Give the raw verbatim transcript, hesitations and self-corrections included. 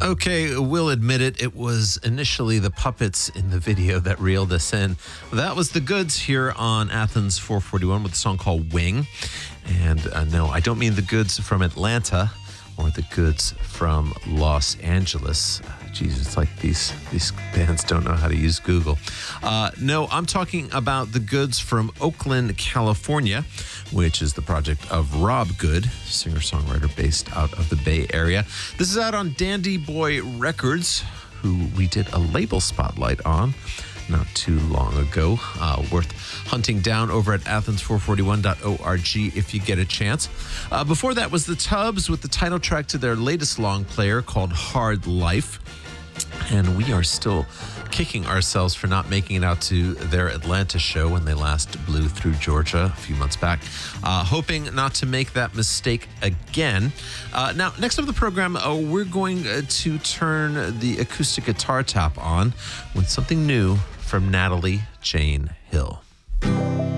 Okay, we'll admit it. It was initially the puppets in the video that reeled us in. That was the Goods here on Athens four forty-one with a song called Wing. And uh, no, I don't mean the Goods from Atlanta or the Goods from Los Angeles. Jeez, it's like these these bands don't know how to use Google. Uh, no, I'm talking about the Goods from Oakland, California, which is the project of Rob Good, singer-songwriter based out of the Bay Area. This is out on Dandy Boy Records, who we did a label spotlight on not too long ago. Uh, worth hunting down over at athens four forty-one dot org if you get a chance. Uh, before that was the Tubs with the title track to their latest long player called Hard Life. And we are still kicking ourselves for not making it out to their Atlanta show when they last blew through Georgia a few months back. Uh, hoping not to make that mistake again. Uh, now, next up the program, uh, we're going uh, to turn the acoustic guitar tap on with something new from Natalie Jane Hill.